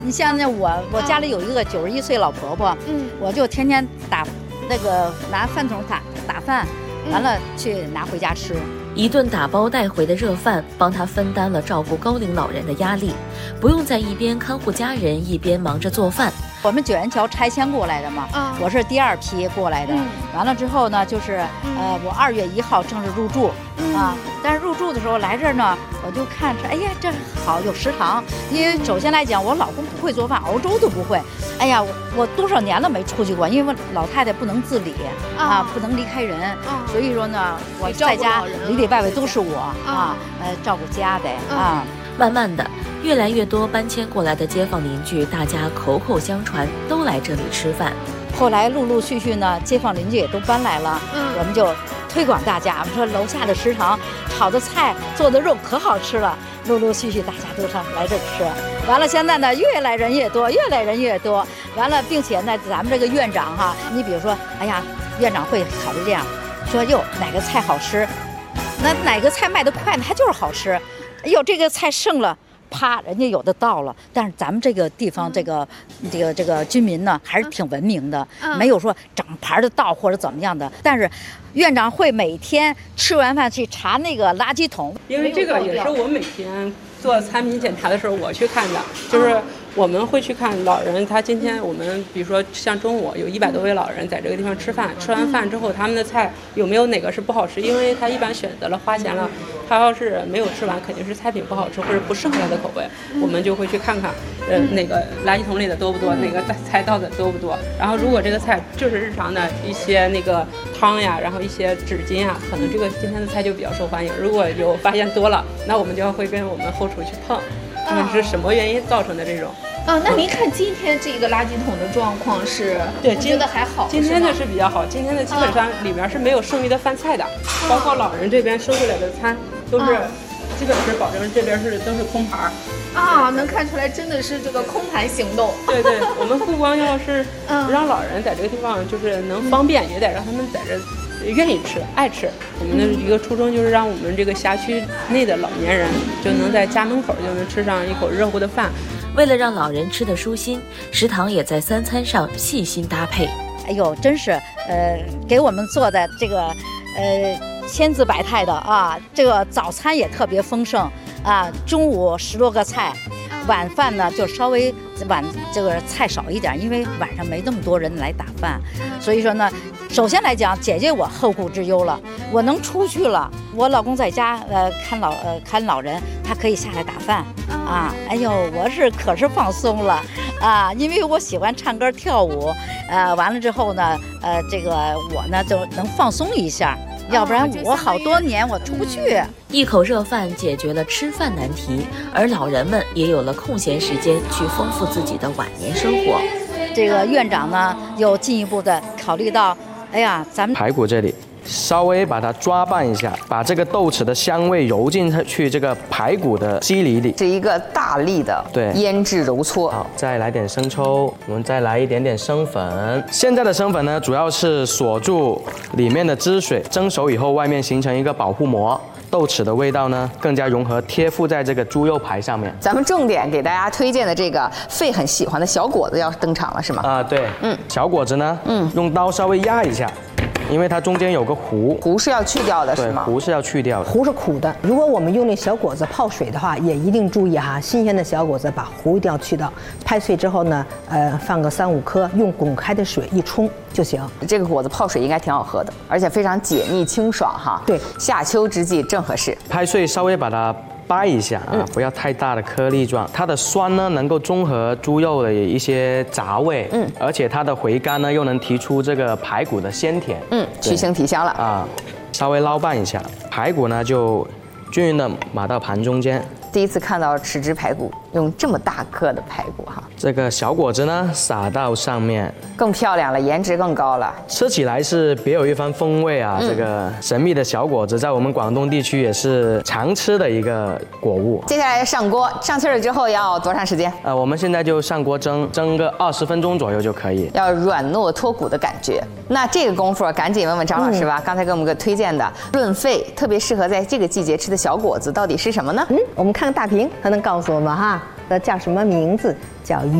你像我家里有一个91岁老婆婆，我就天天拿饭桶打饭，完了去拿回家吃。 一顿打包带回的热饭，帮他分担了照顾高龄老人的压力，不用在一边看护家人，一边忙着做饭。 我们九元桥拆迁过来的嘛，我是第2批过来的。完了之后呢，就是我2月1号正式入住啊。但是入住的时候来这儿呢，我就看着，哎呀，这好有食堂。因为首先来讲，我老公不会做饭，熬粥都不会。哎呀，我多少年了没出去过，因为老太太不能自理啊，不能离开人，所以说呢，我在家里里外外都是我啊，照顾家的啊。 慢慢的，越来越多搬迁过来的街坊邻居，大家口口相传，都来这里吃饭。 后来陆陆续续呢，街坊邻居也都搬来了，我们就推广大家，我们说楼下的食堂炒的菜、做的肉可好吃了，陆陆续续大家都上来这吃。完了，现在呢，越来人越多，越来人越多。完了，并且呢，咱们这个院长哈，你比如说，哎呀，院长会考虑这样，说哟哪个菜好吃，那哪个菜卖得快呢，它就是好吃。哎呦，这个菜剩了，啪，人家有的到了。但是咱们这个地方，这个居民呢，还是挺文明的，没有说整盘的倒或者怎么样的。但是，院长会每天吃完饭去查那个垃圾桶， 因为这个也是我每天做餐品检查的时候我去看的，就是我们会去看老人，他今天我们比如说像中午有100多位老人在这个地方吃饭，吃完饭之后他们的菜有没有哪个是不好吃，因为他一般选择了花钱了，他要是没有吃完肯定是菜品不好吃或者不适合他的口味，我们就会去看看哪个垃圾桶里的多不多，哪个菜倒的多不多，然后如果这个菜就是日常的一些那个汤呀，然后一些纸巾啊，可能这个今天的菜就比较受欢迎，如果有发现多了，那我们就会跟我们后厨去碰看看是什么原因造成的这种。 那您看今天这个垃圾桶的状况是？对，觉得还好。 今天的是比较好，今天的基本上里面是没有剩余的饭菜的，包括老人这边收回来的餐都是，基本是保证这边都是空盘能看出来真的是这个空盘行动。 对，我们不光要是让老人在这个地方就是能方便，也得让他们在这愿意吃、爱吃。我们的一个初衷就是让我们这个辖区内的老年人就能在家门口就能吃上一口热乎的饭。 为了让老人吃得舒心，食堂也在3餐上细心搭配。 哎呦，真是给我们做的这个千姿百态的啊！这个早餐也特别丰盛啊，中午10多个菜，晚饭呢就稍微这个菜少一点，因为晚上没那么多人来打饭，所以说呢，首先来讲解决我后顾之忧了，我能出去了，我老公在家看老人，他可以下来打饭啊。哎呦，可是放松了啊，因为我喜欢唱歌跳舞，完了之后呢，这个我呢就能放松一下。要不然我好多年我出不去。 一口热饭解决了吃饭难题，而老人们也有了空闲时间去丰富自己的晚年生活。 这个院长呢又进一步的考虑到，哎呀，咱们排骨这里稍微把它抓拌一下，把这个豆豉的香味揉进去这个排骨的肌理里， 是一个大力的腌制揉搓。 好，再来点生抽，我们再来一点点生粉。现在的生粉呢，主要是锁住里面的汁水，蒸熟以后外面形成一个保护膜。豆豉的味道呢更加融合，贴附在这个猪肉排上面。 咱们重点给大家推荐的这个费很喜欢的小果子要登场了，是吗？ 对，小果子呢，用刀稍微压一下。因为它中间有个核是要去掉的，是吗？ 对，核是要去掉的， 核是苦的。如果我们用那小果子泡水的话，也一定注意哈，新鲜的小果子把核一定要去掉。拍碎之后呢，放个3、5颗，用滚开的水一冲就行。 这个果子泡水应该挺好喝的，而且非常解腻清爽哈。 对， 夏秋之际正合适。 拍碎稍微把它掰一下啊，不要太大的颗粒状。它的酸呢，能够中和猪肉的一些杂味，而且它的回甘呢，又能提出这个排骨的鲜甜， 去腥提香了啊。稍微捞拌一下，排骨呢就均匀的码到盘中间。 第一次看到豉汁排骨用这么大颗的排骨哈， 这个小果子呢撒到上面， 更漂亮了，颜值更高了， 吃起来是别有一番风味啊。这个神秘的小果子在我们广东地区也是常吃的一个果物。 接下来上锅，上气儿了之后要多长时间？ 我们现在就上锅蒸个20分钟左右就可以， 要软糯脱骨的感觉。那这个功夫赶紧问问张老师吧，刚才给我们个推荐的润肺，特别适合在这个季节吃的小果子到底是什么呢？ 我们看看大屏，他能告诉我们哈。 的叫什么名字？叫